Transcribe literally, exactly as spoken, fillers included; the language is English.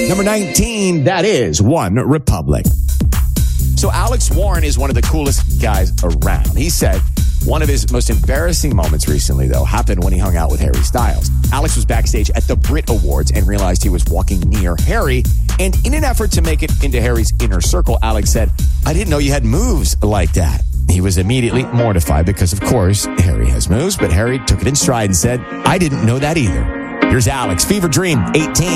Number nineteen, that is One Republic. So Alex Warren is one of the coolest guys around. He said one of his most embarrassing moments recently, though, happened when he hung out with Harry Styles. Alex was backstage at the Brit Awards and realized he was walking near Harry. And in an effort to make it into Harry's inner circle, Alex said, "I didn't know you had moves like that." He was immediately mortified because, of course, Harry has moves, but Harry took it in stride and said, "I didn't know that either." Here's Alex, Fever Dream, eighteen.